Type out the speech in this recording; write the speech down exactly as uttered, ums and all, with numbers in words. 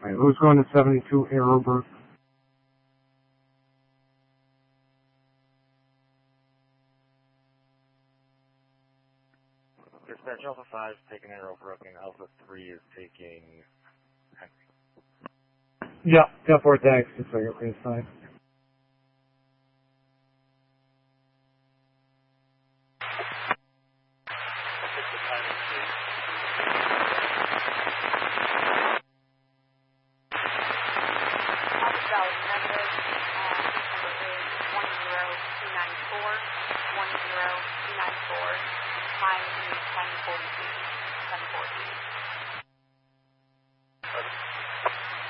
Alright, who's going to seventy-two Arrowbrook? Dispatch Alpha five is taking Arrowbrook, and Alpha three is taking Henry. Yeah, yeah, four tags, six figure, please, five. Mine is ten forty-two, ten forty.